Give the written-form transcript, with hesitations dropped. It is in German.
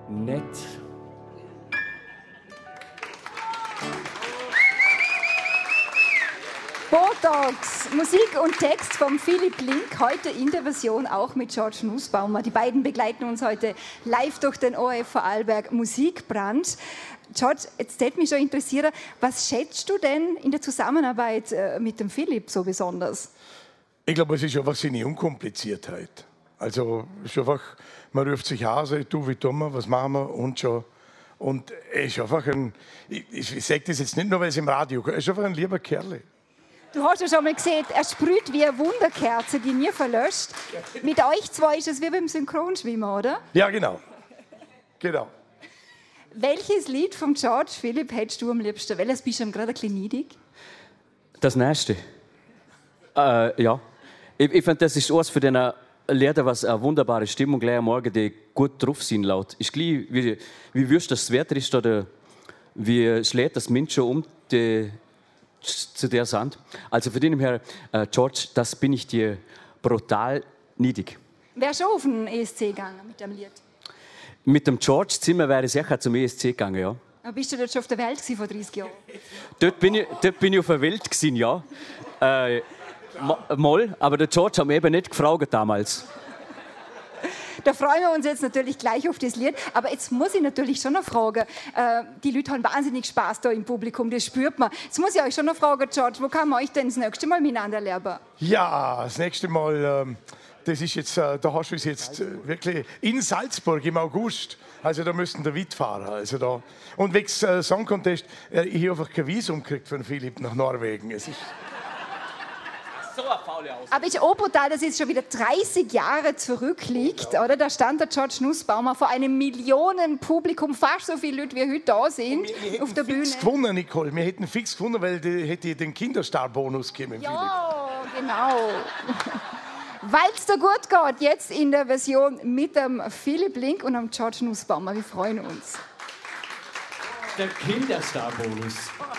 Nett. Botox, Musik und Text von Philipp Link, heute in der Version auch mit George Nussbaumer. Die beiden begleiten uns heute live durch den ORF Vorarlberg Musikbrunch. George, jetzt hätte mich schon interessieren, was schätzt du denn in der Zusammenarbeit mit dem Philipp so besonders? Ich glaube, es ist einfach seine Unkompliziertheit. Also es ist einfach, man ruft sich an, sagt, du, wie tun wir, was machen wir und schon. Und er ist einfach ein, ich sage das jetzt nicht nur, weil es im Radio ist, er ist einfach ein lieber Kerl. Du hast ja schon mal gesehen, er sprüht wie eine Wunderkerze, die nie verlöscht. Mit euch zwei ist es wie beim Synchronschwimmen, oder? Ja, genau. Genau. Welches Lied von George Philipp hättest du am liebsten? Welches bist du ihm gerade ein bisschen neidig? Das nächste. Ja. Ich finde, das ist eines von den Liedern, was eine wunderbare Stimmung gleich am Morgen, die gut drauf sind laut. Ist gleich, wie wirst das Wetter ist oder wie schlägt das Mensch schon um zu der Sand. Also von dem her, George, das bin ich dir brutal neidig. Wärst du schon auf den ESC gegangen mit dem Lied? Mit dem George Zimmer wäre ich sicher zum ESC gegangen, ja. Aber bist du dort schon auf der Welt vor 30 Jahren? Dort bin ich auf der Welt gewesen, ja. Mal, aber der George hat mich eben nicht gefragt damals. Da freuen wir uns jetzt natürlich gleich auf das Lied. Aber jetzt muss ich natürlich schon noch fragen, die Leute haben wahnsinnig Spaß da im Publikum, das spürt man. Jetzt muss ich euch schon noch fragen, George, wo kann man euch denn das nächste Mal miteinander lernen? Ja, das nächste Mal, das ist jetzt, da hast du es jetzt wirklich in Salzburg im August. Also da müssten wir weit fahren. Also da. Und wegen Song Contest, ich habe einfach kein Visum gekriegt von Philipp nach Norwegen. Es ist so eine faule Aussage. Aber ist auch brutal, dass es schon wieder 30 Jahre zurückliegt, oder? Da stand der George Nussbaumer vor einem Millionenpublikum, fast so viele Leute, wie heute da sind, auf der Bühne. Fix gewonnen, Nicole. Wir hätten fix gewonnen, weil die hätte den Kinderstar-Bonus gegeben. Ja, genau. Weil es da gut geht, jetzt in der Version mit dem Philipp Link und dem George Nussbaumer. Wir freuen uns. Der Kinderstar-Bonus.